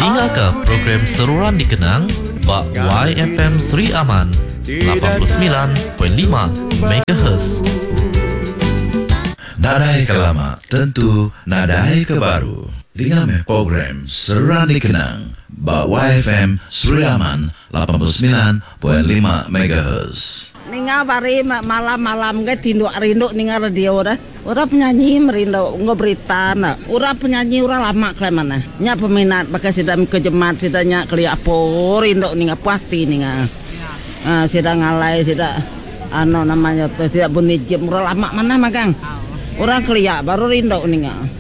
Ninga ke program seruan dikenang Bak YFM Sri Aman 89.5 MHz. Nadai ke lama tentu nadai ke baru. Dengan program seruan dikenang Bak YFM Sri Aman 89.5 MHz. Ninga bari malam-malam ke tinduk rindu ninga radio dah. Ora penyanyi merindu ngobrita na. Ora penyanyi ora lama kemana. Nya peminat pakai sidang kejemat sidanya keli apo rindu ninga puati ninga. Sidang ngalai sidang namanya tidak bunyi jam ora lama mana magang. Ora keli baru rindu ninga.